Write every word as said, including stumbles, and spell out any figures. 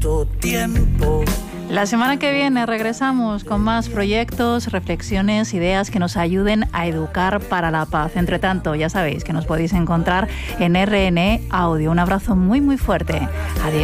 tanto tiempo. La semana que viene regresamos con más proyectos, reflexiones, ideas que nos ayuden a educar para la paz. Entre tanto, ya sabéis que nos podéis encontrar en R N E Audio. Un abrazo muy muy fuerte. Adiós.